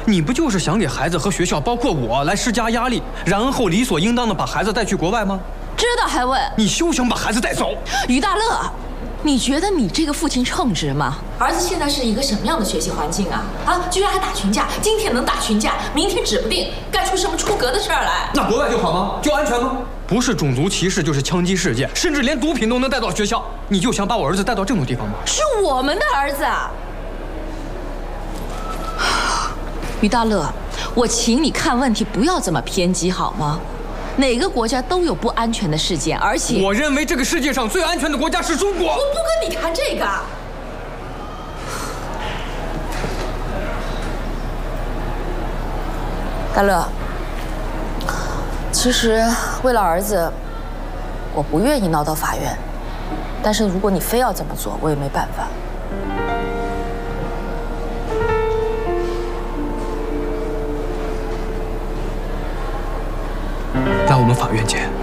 你不就是想给孩子和学校，包括我来施加压力，然后理所应当的把孩子带去国外吗？ 知道还问？ 你休想把孩子带走！ 于大乐，你觉得你这个父亲称职吗？ 儿子现在是一个什么样的学习环境啊？居然还打群架，今天能打群架，明天指不定干出什么出格的事儿来。 那国外就好吗？就安全吗？不是种族歧视，就是枪击事件，甚至连毒品都能带到学校。你就想把我儿子带到这种地方吗？ 是我们的儿子啊！于大乐，我请你看问题不要这么偏激好吗？哪个国家都有不安全的事件，而且我认为这个世界上最安全的国家是中国。 我不跟你谈这个。 大乐，其实为了儿子，我不愿意闹到法院，但是如果你非要这么做，我也没办法。 那我们法院见。